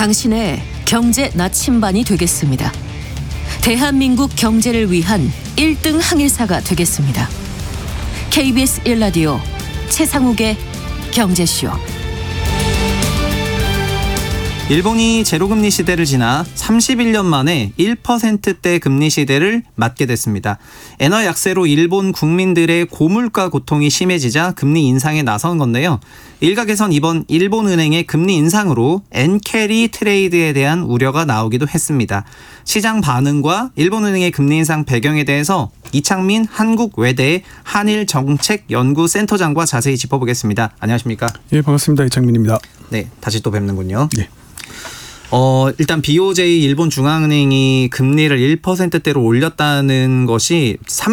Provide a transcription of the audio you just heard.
당신의 경제 나침반이 되겠습니다. 대한민국 경제를 위한 1등 항해사가 되겠습니다. KBS 1라디오 최상욱의 경제쇼. 일본이 제로금리 시대를 지나 31년 만에 1%대 금리 시대를 맞게 됐습니다. 엔화 약세로 일본 국민들의 고물가 고통이 심해지자 금리 인상에 나선 건데요. 일각에선 이번 일본은행의 금리 인상으로 엔캐리 트레이드에 대한 우려가 나오기도 했습니다. 시장 반응과 일본은행의 금리 인상 배경에 대해서 이창민 한국외대 한일정책연구센터장과 자세히 짚어보겠습니다. 안녕하십니까? 예, 반갑습니다. 이창민입니다. 네, 다시 또 뵙는군요. 예. 일단 BOJ 일본 중앙은행이 금리를 1%대로 올렸다는 것이